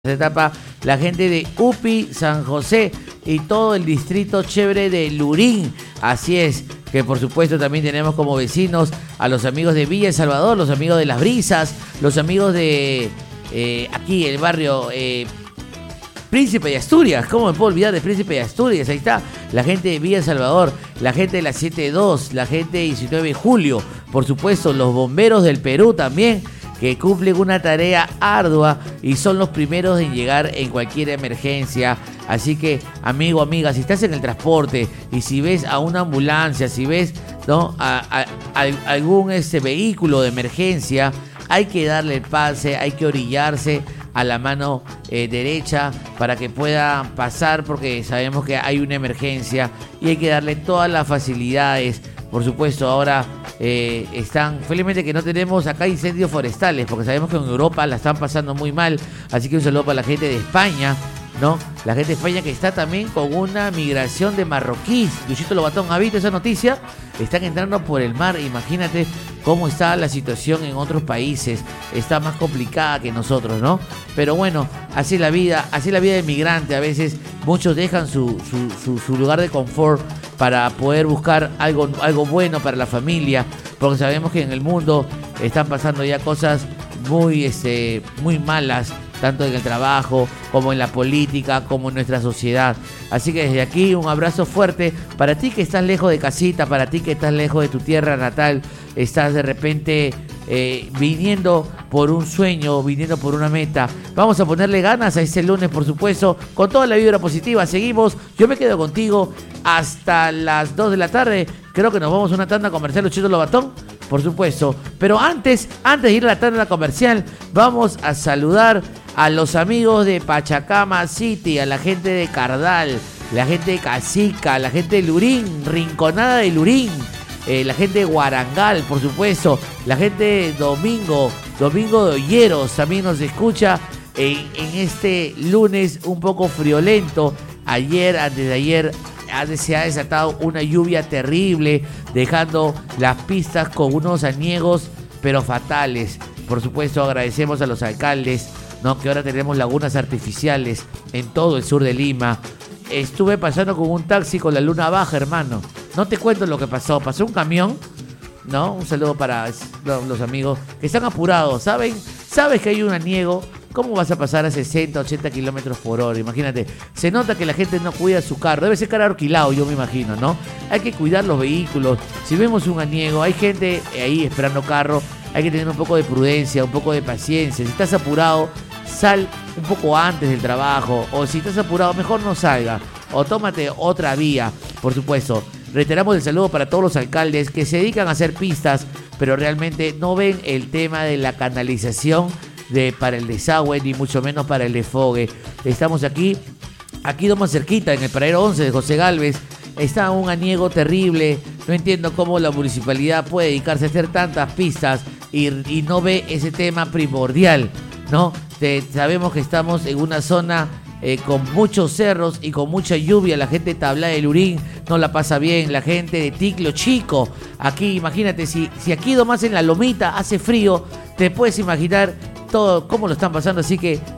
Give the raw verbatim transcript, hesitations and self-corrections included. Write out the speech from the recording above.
Etapa la gente de Upi, San José y todo el distrito chévere de Lurín. Así es, que por supuesto también tenemos como vecinos a los amigos de Villa El Salvador, los amigos de Las Brisas, los amigos de eh, aquí el barrio eh, Príncipe de Asturias. ¿Cómo me puedo olvidar de Príncipe de Asturias? Ahí está la gente de Villa El Salvador, la gente de la siete dos, la gente de diecinueve de julio, por supuesto los bomberos del Perú también, que cumplen una tarea ardua y son los primeros en llegar en cualquier emergencia. Así que, amigo, amiga, si estás en el transporte y si ves a una ambulancia, si ves ¿no? a, a, a algún este, vehículo de emergencia, hay que darle el pase, hay que orillarse a la mano eh, derecha para que pueda pasar, porque sabemos que hay una emergencia y hay que darle todas las facilidades. Por supuesto, ahora eh, están, felizmente que no tenemos acá incendios forestales, porque sabemos que en Europa la están pasando muy mal, así que un saludo para la gente de España, ¿no? La gente de España que está también con una migración de marroquíes. Luchito Lobatón, ¿ha visto esa noticia? Están entrando por el mar, imagínate cómo está la situación en otros países, está más complicada que nosotros, ¿no? Pero bueno, así es la vida, así es la vida de migrante, a veces muchos dejan su, su, su, su lugar de confort para poder buscar algo, algo bueno para la familia, porque sabemos que en el mundo están pasando ya cosas muy, este, muy malas, tanto en el trabajo, como en la política, como en nuestra sociedad. Así que desde aquí un abrazo fuerte para ti que estás lejos de casita, para ti que estás lejos de tu tierra natal, estás de repente eh, viniendo por un sueño, viniendo por una meta. Vamos a ponerle ganas a este lunes, por supuesto, con toda la vibra positiva. Seguimos, yo me quedo contigo hasta las dos de la tarde. Creo que nos vamos a una tanda comercial, Luchito Lobatón, por supuesto. Pero antes, antes de ir a la tanda comercial, vamos a saludar a los amigos de Pachacama City, a la gente de Cardal, la gente de Casica, la gente de Lurín, Rinconada de Lurín, eh, la gente de Guarangal, por supuesto, la gente de Domingo, Domingo de Olleros también nos escucha en, en este lunes un poco friolento. Ayer, antes de ayer, se ha desatado una lluvia terrible, dejando las pistas con unos aniegos, pero fatales. Por supuesto, agradecemos a los alcaldes, ¿no? Que ahora tenemos lagunas artificiales en todo el sur de Lima. Estuve pasando con un taxi con la luna baja, hermano. No te cuento lo que pasó. Pasó un camión, ¿no? Un saludo para los amigos que están apurados, ¿saben? Sabes que hay un aniego. ¿Cómo vas a pasar a sesenta, ochenta kilómetros por hora? Imagínate, se nota que la gente no cuida su carro. Debe ser carro alquilado, yo me imagino, ¿no? Hay que cuidar los vehículos. Si vemos un aniego, hay gente ahí esperando carro, hay que tener un poco de prudencia, un poco de paciencia. Si estás apurado, sal un poco antes del trabajo. O si estás apurado, mejor no salga. O tómate otra vía, por supuesto. Reiteramos el saludo para todos los alcaldes que se dedican a hacer pistas, pero realmente no ven el tema de la canalización de, para el desagüe, ni mucho menos para el desfogue. Estamos aquí, aquí más cerquita, en el paradero once de José Gálvez. Está un aniego terrible. No entiendo cómo la municipalidad puede dedicarse a hacer tantas pistas y, y no ve ese tema primordial, ¿no? Te, sabemos que estamos en una zona eh, con muchos cerros y con mucha lluvia. La gente de Tabla de Lurín no la pasa bien. La gente de Ticlo Chico, aquí imagínate, si, si aquí nomás en la lomita hace frío, te puedes imaginar todo cómo lo están pasando. Así que